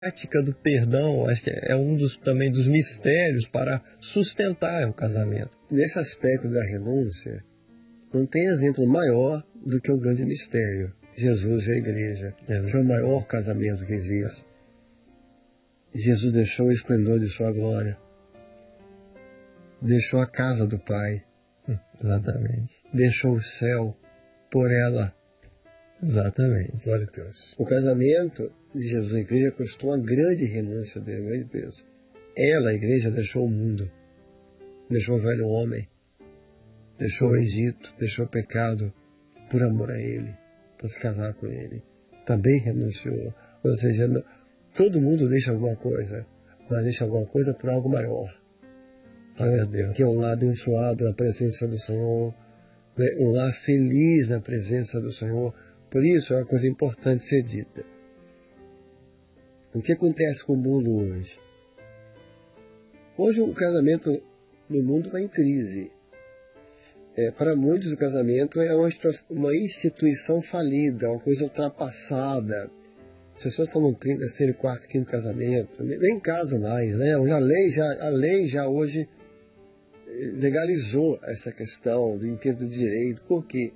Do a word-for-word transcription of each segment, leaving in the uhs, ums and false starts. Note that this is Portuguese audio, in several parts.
prática do perdão, acho que é um dos, também dos mistérios para sustentar o casamento. Nesse aspecto da renúncia, não tem exemplo maior do que o grande mistério. Jesus e a igreja, que é o maior casamento que existe. Jesus deixou o esplendor de sua glória. Deixou a casa do Pai. Exatamente. Deixou o céu por ela. Exatamente. Glória a Deus. O casamento de Jesus e a igreja custou uma grande renúncia dele, um grande peso. Ela, a igreja, deixou o mundo. Deixou o velho homem. Deixou o Egito. Deixou o pecado por amor a ele. Para se casar com ele. Também renunciou. Ou seja, todo mundo deixa alguma coisa. Mas deixa alguma coisa por algo maior. Glória a Deus. Que é um lar abençoado na presença do Senhor. Um lar feliz na presença do Senhor. Por isso é uma coisa importante ser dita. O que acontece com o mundo hoje? Hoje o casamento no mundo está em crise. É, para muitos o casamento é uma, uma instituição falida, uma coisa ultrapassada. As pessoas estão no terceiro, quarto, quinto casamento, nem casam mais, né? A lei já, a lei já hoje legalizou essa questão do entendo de direito. Por quê?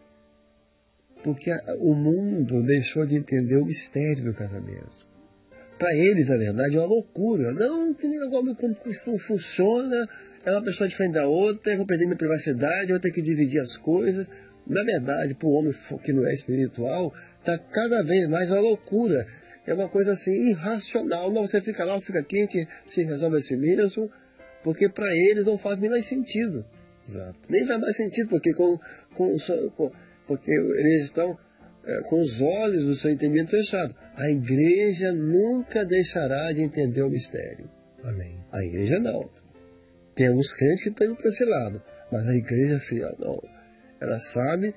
Porque o mundo deixou de entender o mistério do casamento. Para eles, na verdade, é uma loucura. Não, como isso não funciona, é uma pessoa diferente da outra, eu vou perder minha privacidade, eu vou ter que dividir as coisas. Na verdade, para o homem que não é espiritual, está cada vez mais uma loucura. É uma coisa assim, irracional. Não, você fica lá, fica aqui, a gente se resolve a si mesmo, porque para eles não faz nem mais sentido. Exato. Nem faz mais sentido, porque, com, com, com, porque eles estão é, com os olhos do seu entendimento fechado. A igreja nunca deixará de entender o mistério. Amém. A igreja não. Tem alguns crentes que estão indo para esse lado, mas a igreja fiel não. Ela sabe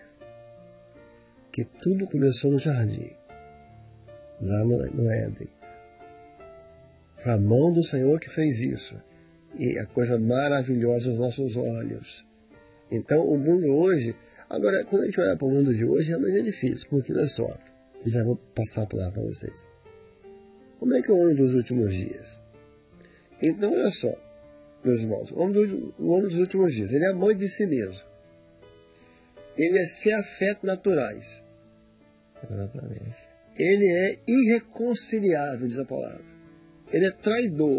que tudo começou no jardim, lá no, no Éden. Foi a mão do Senhor que fez isso. E é coisa maravilhosa aos nossos olhos. Então, o mundo hoje... Agora, quando a gente olha para o mundo de hoje, realmente é difícil, porque olha só, já vou passar a palavra para vocês. Como é que é o homem dos últimos dias? Então, olha só, meus irmãos, o homem, do, o homem dos últimos dias, ele é amante de si mesmo. Ele é sem afetos naturais. Exatamente. Ele é irreconciliável, diz a palavra. Ele é traidor.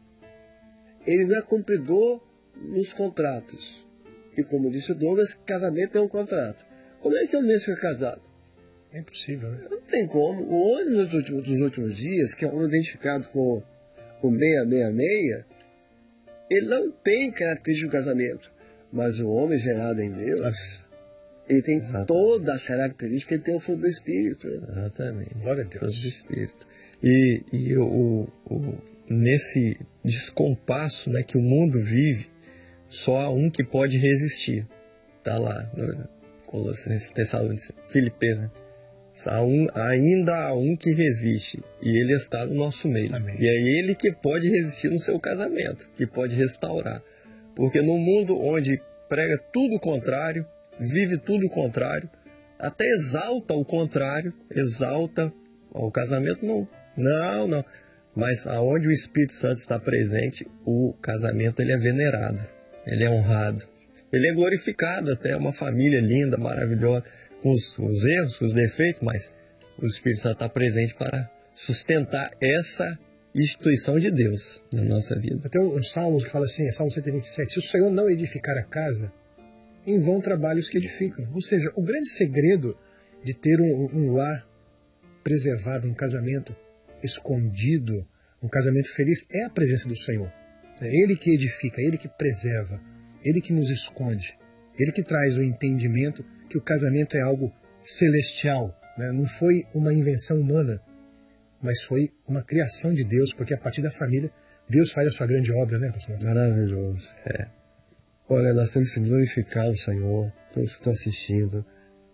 Ele não é cumpridor nos contratos. E como disse o Douglas, casamento é um contrato. Como é que eu mesmo fico casado? É impossível, né? Não tem como. O homem dos últimos, dos últimos dias, que é um homem identificado com o seiscentos e sessenta e seis, ele não tem característica do casamento. Mas o homem gerado em Deus, ele tem Exatamente. Toda a característica, ele tem o fruto do Espírito. Exatamente. Glória a Deus. Fruto do Espírito. E, e o, o, nesse descompasso, né, que o mundo vive, só há um que pode resistir. Está lá, no Colossenses, Tessalonicenses, Filipenses. Né? Há um, ainda há um que resiste. E ele está no nosso meio. Amém. E é ele que pode resistir no seu casamento, que pode restaurar. Porque no mundo onde prega tudo o contrário, vive tudo o contrário, até exalta o contrário, exalta o casamento, não, não, não. Mas aonde o Espírito Santo está presente, o casamento ele é venerado. Ele é honrado, ele é glorificado, até uma família linda, maravilhosa, com os, os erros, com os defeitos, mas o Espírito Santo está presente para sustentar essa instituição de Deus na nossa vida. Tem um, um salmo que fala assim, é Salmo cento e vinte e sete, se o Senhor não edificar a casa, em vão trabalhos que edificam. Ou seja, o grande segredo de ter um, um lar preservado, um casamento escondido, um casamento feliz, é a presença do Senhor. É Ele que edifica, Ele que preserva, Ele que nos esconde, Ele que traz o entendimento que o casamento é algo celestial, né? Não foi uma invenção humana, mas foi uma criação de Deus, porque a partir da família, Deus faz a sua grande obra, né, pastor? Maravilhoso. É. Olha, nós temos que glorificar o Senhor, todos que estão assistindo,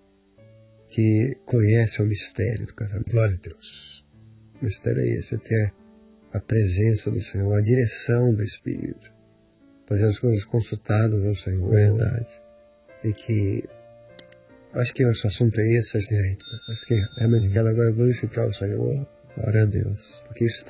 que conhece o mistério do casamento. Glória a Deus. O mistério é esse, é ter a presença do Senhor, a direção do Espírito, fazer as coisas consultadas ao Senhor. Verdade. E que, acho que o assunto é esse, gente. Acho que realmente quero agora glorificar o Senhor, Glória a Deus. Porque isso